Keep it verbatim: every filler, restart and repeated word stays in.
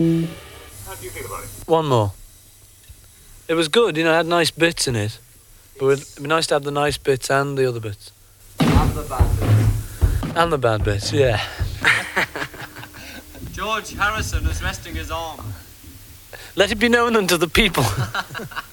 How do you feel about it? One more. It was good, you know, it had nice bits in it. But it'd be nice to have the nice bits and the other bits. And the bad bits. And the bad bits, yeah. George Harrison is resting his arm. Let it be known unto the people.